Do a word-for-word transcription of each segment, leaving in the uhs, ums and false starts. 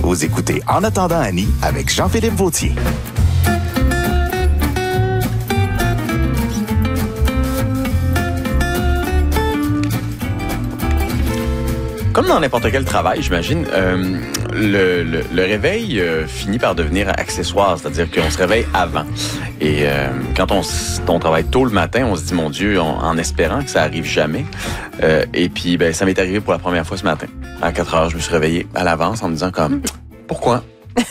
Vous écoutez En attendant Annie avec Jean-Philippe Vautier. Comme dans n'importe quel travail, j'imagine, euh, le, le, le réveil euh, finit par devenir accessoire, c'est-à-dire qu'on se réveille avant. Et euh, quand on, on travaille tôt le matin, on se dit, mon Dieu, on, en espérant que ça arrive jamais. Euh, et puis, ben, ça m'est arrivé pour la première fois ce matin. À quatre heures, je me suis réveillé à l'avance en me disant comme, pourquoi?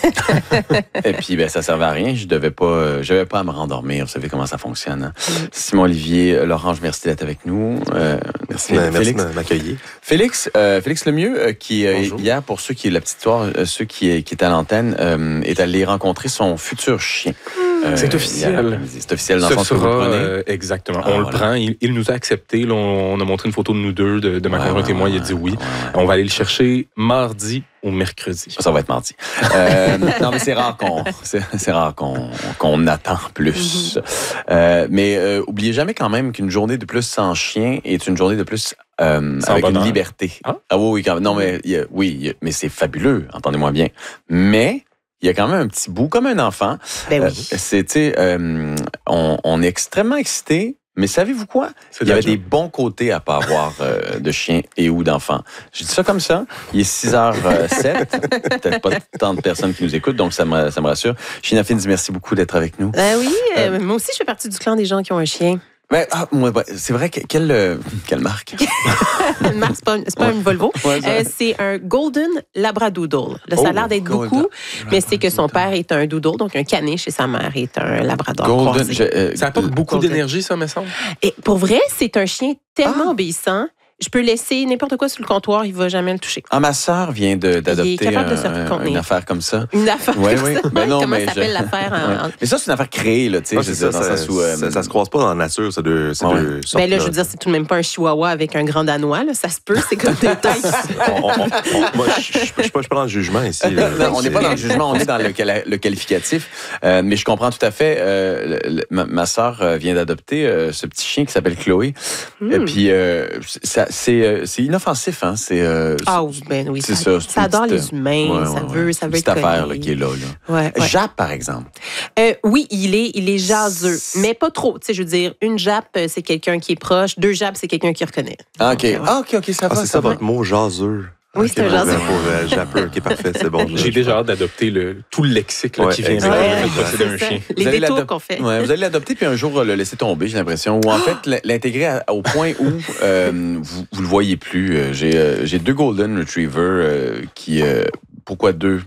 Et puis, ben, ça servait à rien. Je devais pas, je devais pas à me rendormir. Vous savez comment ça fonctionne. Hein? Simon Olivier, Laurence, merci d'être avec nous. Euh, merci, merci, Félix. merci de m'accueillir. Félix, euh, Félix Lemieux, euh, qui euh, hier, pour ceux qui, la petite histoire, euh, ceux qui, qui étaient à l'antenne, euh, est allé rencontrer son futur chien. Euh, c'est officiel. C'est officiel dans le sens que vous le prenez. Euh, exactement. Ah, on voilà. le prend. Il, il nous a accepté. Là, on, on a montré une photo de nous deux, de, de ma ouais, conjointe ouais, et moi. ouais, il a dit oui. ouais, ouais. On va aller le chercher mardi ou mercredi. Ça va être mardi. Euh, non, mais c'est rare qu'on, c'est, c'est rare qu'on, qu'on attend plus. Euh, mais euh, oubliez jamais quand même qu'une journée de plus sans chien est une journée de plus euh, avec bonheur. une liberté. Ah, ah oui, oui, quand même. Non, mais il y a, oui, il y a, mais c'est fabuleux. Entendez-moi bien. Mais il y a quand même un petit bout, comme un enfant. Ben oui. Euh, c'est, tu sais, euh, on, on est extrêmement excités. Mais savez-vous quoi? C'est Il y avait job. des bons côtés à pas avoir euh, de chien et ou d'enfant. Je dis ça comme ça. Il est six heures sept. Peut-être pas tant de personnes qui nous écoutent, donc ça me, ça me rassure. China Fins, merci beaucoup d'être avec nous. Ben oui, euh, moi aussi, je fais partie du clan des gens qui ont un chien. Ben, ah, moi, c'est vrai, que, quelle, euh, quelle marque? Une marque, c'est pas, c'est pas Ouais. une Volvo. Ouais, ça- Euh, c'est un Golden Labradoodle. Là, ça a Oh, l'air d'être Golden. beaucoup, mais c'est que son père est un doodle, donc un caniche, et sa mère est un Labrador Golden. croisé. je- euh, Ça apporte beaucoup Golden. d'énergie, ça, me semble. Et pour vrai, c'est un chien tellement Ah. obéissant. Je peux laisser n'importe quoi sur le comptoir, il va jamais le toucher. Ah, ma sœur vient de, d'adopter capable de se un- contenir. une affaire comme ça. Une affaire Ouais, comme oui. ça. Ben non, Comment mais s'appelle je- l'affaire? en- Ouais. en- Mais ça, c'est une affaire créée, là, tu sais, Ah, je c'est veux dire, ça, dans le ça, sens où... euh, ça, ça se croise pas dans la nature, c'est deux, c'est Ouais. deux sortes. Ben là, je veux dire, c'est tout de même pas un chihuahua avec un grand danois. Là. Ça se peut, c'est comme des tailles. On- on- on- moi, je ne suis pas dans le jugement ici. là. Non, on n'est pas dans le jugement, on est dans le, quali- le qualificatif. Euh, mais je comprends tout à fait. Euh, le- le- ma, ma sœur euh, vient d'adopter euh, ce petit chien qui s'appelle Chloé. Mm. Et puis, euh, ça, c'est, euh, c'est inoffensif. Hein? C'est, euh, Ah oui, ben oui. c'est Ça, ça, c'est ça une adore petite- les humains. ouais, ça ouais, veut, ouais. ça veut Petite être affaire collé. là, qui est là. là. Ouais, ouais. Jap, par exemple. Euh, oui, il est, il est jaseux, mais pas trop. Tu sais, je veux dire, une jappe, euh, c'est quelqu'un qui est proche. Deux jappes, c'est quelqu'un qui reconnaît. Ah, OK. Donc, euh, ouais. Ah, OK, OK, ça Ah, va. c'est ça va. votre mot, jaseux. Oui, c'est un Ok, jaseux. Pour, pour euh, Japper, OK, parfait, c'est bon. J'ai déjà hâte d'adopter le, tout le lexique là, Ouais, qui vient exact. avec Ouais, le fait de posséder un c'est ça. chien. Les Vous allez détours l'adop- qu'on fait. Ouais, vous allez l'adopter puis un jour euh, le laisser tomber, j'ai l'impression. Ou en fait, l- l'intégrer à- au point où euh, vous, vous le voyez plus. Euh, J'ai, euh, j'ai deux Golden Retrievers euh, qui... euh, pourquoi deux?